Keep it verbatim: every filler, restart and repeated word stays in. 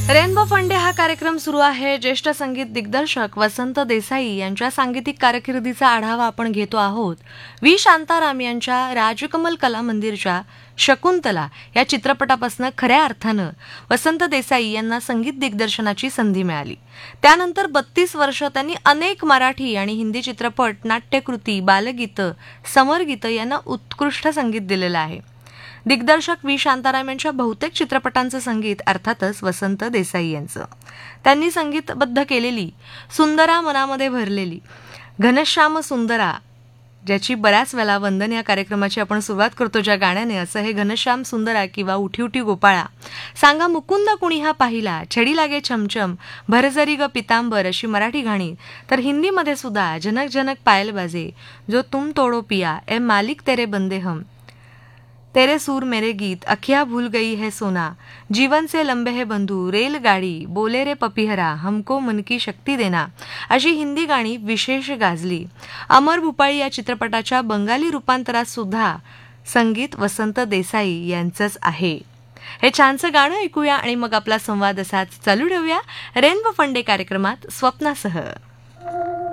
Rainbow फंडे हा कार्यक्रम सुरू आहे. ज्येष्ठ संगीत दिग्दर्शक वसंत देसाई यांच्या सांगीतिक कारकिर्दीचा आढावा आपण घेतो आहोत. व्ही शांताराम यांच्या राजकमल कला मंदिरच्या शकुंतला या चित्रपटापासून खऱ्या अर्थानं वसंत देसाई यांना संगीत दिग्दर्शनाची संधी मिळाली. त्यानंतर बत्तीस वर्ष त्यांनी अनेक मराठी आणि हिंदी चित्रपट, नाट्यकृती, बालगीतं, समरगीतं यांना उत्कृष्ट संगीत दिलेलं आहे. दिग्दर्शक व्ही शांताराम यांच्या बहुतेक चित्रपटांचं संगीत अर्थातच वसंत देसाई यांचं. त्यांनी संगीतबद्ध केलेली सुंदरा मनामध्ये भरलेली, घनश्याम सुंदरा, ज्याची बऱ्याच वेळा वंदन या कार्यक्रमाची आपण सुरुवात करतो ज्या गाण्याने, असं हे घनश्याम सुंदरा किंवा उठी उठी गोपाळा, सांगा मुकुंद कुणी हा पाहिला, छडी लागे छमछम, भरजरी ग पितांबर अशी मराठी गाणी, तर हिंदीमध्ये सुद्धा जनक जनक पायल बाजे, जो तुम तोडो पिया, ए मालिक तेरे बंदे हम, तेरे सूर मेरे गीत, अखिया भूल गई है सोना, जीवन से लंबे है बंधू, रेलगाडी, बोले रे पपिहरा, हमको मन की शक्ती देना अशी हिंदी गाणी विशेष गाजली. अमर भूपाळी या चित्रपटाच्या बंगाली रूपांतरात सुद्धा संगीत वसंत देसाई यांचंच आहे. हे छानसं गाणं ऐकूया आणि मग आपला संवाद असाच चालू ठेवूया रेनबो फंडे कार्यक्रमात स्वप्नासह.